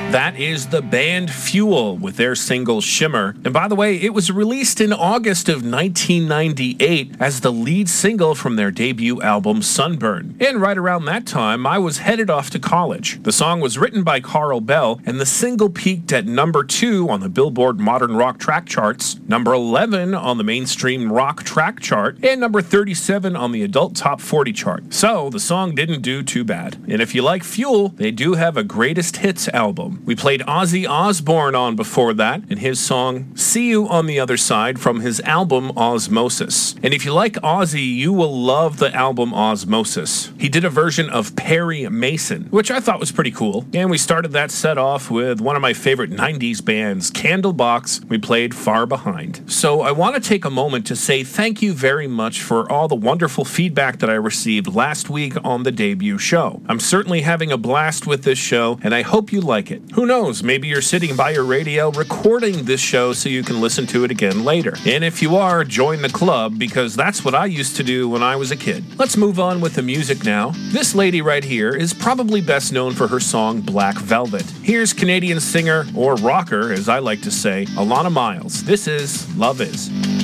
That is the band Fuel with their single Shimmer. And by the way, it was released in August of 1998 as the lead single from their debut album Sunburn. And right around that time, I was headed off to college. The song was written by Carl Bell, and the single peaked at number 2 on the Billboard Modern Rock Track Charts, number 11 on the Mainstream Rock Track Chart, and number 37 on the Adult Top 40 chart. So the song didn't do too bad. And if you like Fuel, they do have a greatest hits album. We played Ozzy Osbourne on before that, and his song See You on the Other Side from his album Osmosis. And if you like Ozzy, you will love the album Osmosis. He did a version of Perry Mason, which I thought was pretty cool. And we started that set off with one of my favorite 90s bands, Candlebox. We played Far Behind. So I want to take a moment to say thank you very much for all the wonderful feedback that I received last week on the debut show. I'm certainly having a blast with this show, and I hope you like it. Who knows, maybe you're sitting by your radio recording this show so you can listen to it again later. And if you are, join the club, because that's what I used to do when I was a kid. Let's move on with the music now. This lady right here is probably best known for her song Black Velvet. Here's Canadian singer, or rocker as I like to say, Alana Miles. This is Love Is.